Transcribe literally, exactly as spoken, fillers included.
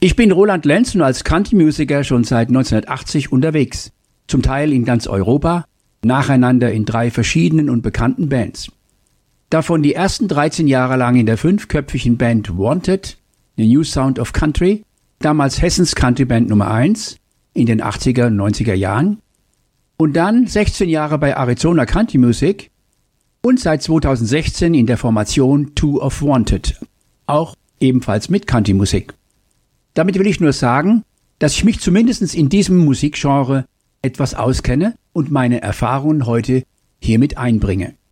Ich bin Roland Lenz und als Country-Musiker schon seit neunzehnhundertachtzig unterwegs. Zum Teil in ganz Europa, nacheinander in drei verschiedenen und bekannten Bands. Davon die ersten dreizehn Jahre lang in der fünfköpfigen Band Wanted, The New Sound of Country, damals Hessens Country-Band Nummer eins in den achtziger und neunziger Jahren. Und dann sechzehn Jahre bei Arizona Country Music und seit zweitausendsechzehn in der Formation Two of Wanted, auch ebenfalls mit Country Musik. Damit will ich nur sagen, dass ich mich zumindest in diesem Musikgenre etwas auskenne und meine Erfahrungen heute hiermit einbringe.